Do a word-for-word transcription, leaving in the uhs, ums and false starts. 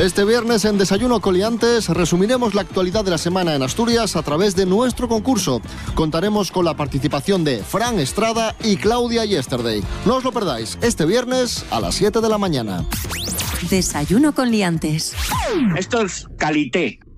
Este viernes en Desayuno Coliantes resumiremos la actualidad de la semana en Asturias a través de nuestro concurso. Contaremos con la participación de Fran Estrada y Claudia Yesterday. No os lo perdáis, este viernes a las siete de la mañana. Desayuno con liantes. Esto es calité.